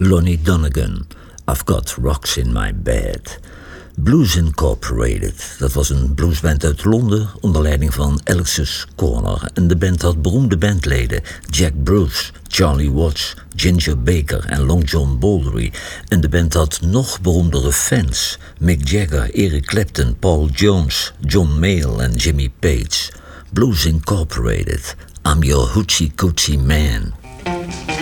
Lonnie Donegan, I've Got Rocks in My Bed. Blues Incorporated, dat was een bluesband uit Londen onder leiding van Alexis Corner. En de band had beroemde bandleden Jack Bruce, Charlie Watts, Ginger Baker en Long John Baldry. En de band had nog beroemdere fans: Mick Jagger, Eric Clapton, Paul Jones, John Mayall en Jimmy Page. Blues Incorporated, I'm Your Hoochie Coochie Man.